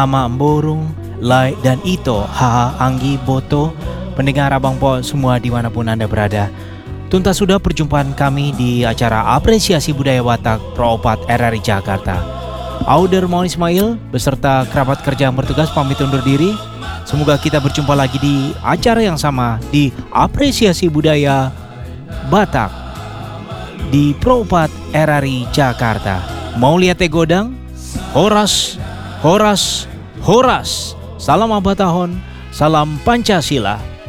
Ama Borung, Lai dan Ito, Haha, Anggi, Boto, pendengar Abang Po semua dimanapun Anda berada. Tuntas sudah perjumpaan kami di acara Apresiasi Budaya Batak Pro4 RRI Jakarta. Auder Maun Ismail beserta kerabat kerja yang bertugas pamit undur diri. Semoga kita berjumpa lagi di acara yang sama di Apresiasi Budaya Batak di Pro4 RRI Jakarta. Mau lihat Godang? Horas, horas, horas. Salam Abatahon, salam Pancasila.